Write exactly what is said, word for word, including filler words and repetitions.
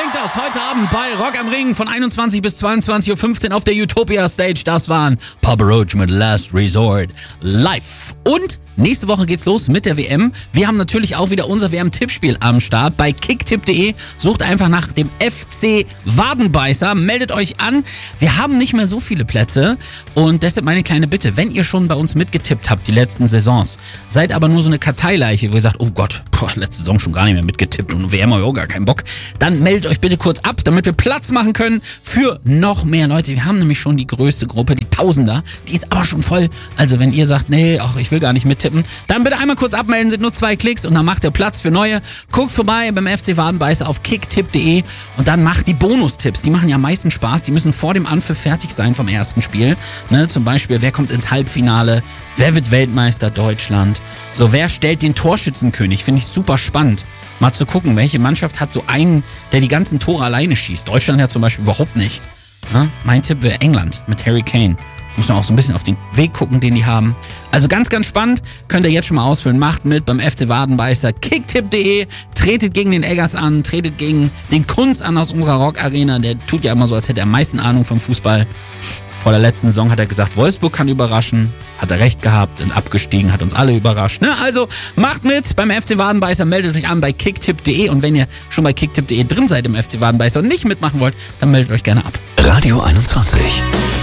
klingt das heute Abend bei Rock am Ring von einundzwanzig bis zweiundzwanzig Uhr fünfzehn auf der Utopia Stage. Das waren Papa Roach mit Last Resort live. Und nächste Woche geht's los mit der W M. Wir haben natürlich auch wieder unser W M-Tippspiel am Start bei kicktipp punkt de. Sucht einfach nach dem F C Wadenbeißer, meldet euch an. Wir haben nicht mehr so viele Plätze und deshalb meine kleine Bitte, wenn ihr schon bei uns mitgetippt habt die letzten Saisons, seid aber nur so eine Karteileiche, wo ihr sagt, oh Gott, boah, letzte Saison schon gar nicht mehr mitgetippt und W M habe ich auch gar keinen Bock, dann meldet euch bitte kurz ab, damit wir Platz machen können für noch mehr Leute. Wir haben nämlich schon die größte Gruppe, die Tausender, die ist aber schon voll. Also wenn ihr sagt, nee, ach, ich will gar nicht mittippen, dann bitte einmal kurz abmelden, sind nur zwei Klicks und dann macht ihr Platz für neue. Guckt vorbei beim F C Wadenbeißer auf kicktipp punkt de und dann macht die Bonustipps. Die machen ja am meisten Spaß. Die müssen vor dem Anpfiff fertig sein vom ersten Spiel. Ne, zum Beispiel, wer kommt ins Halbfinale? Wer wird Weltmeister Deutschland? So, wer stellt den Torschützenkönig? Finde ich super spannend. Mal zu gucken, welche Mannschaft hat so einen, der die ganzen Tore alleine schießt. Deutschland ja zum Beispiel überhaupt nicht. Ja, mein Tipp wäre England mit Harry Kane. Muss man auch so ein bisschen auf den Weg gucken, den die haben. Also ganz, ganz spannend. Könnt ihr jetzt schon mal ausfüllen. Macht mit beim F C Wadenbeißer. kicktipp punkt de. Tretet gegen den Eggers an. Tretet gegen den Kunz an aus unserer Rock-Arena. Der tut ja immer so, als hätte er am meisten Ahnung vom Fußball. Vor der letzten Saison hat er gesagt, Wolfsburg kann überraschen. Hat er recht gehabt, sind abgestiegen, hat uns alle überrascht. Ne? Also macht mit beim F C Wadenbeißer, meldet euch an bei kicktipp punkt de und wenn ihr schon bei kicktipp punkt de drin seid im F C Wadenbeißer und nicht mitmachen wollt, dann meldet euch gerne ab. Radio einundzwanzig.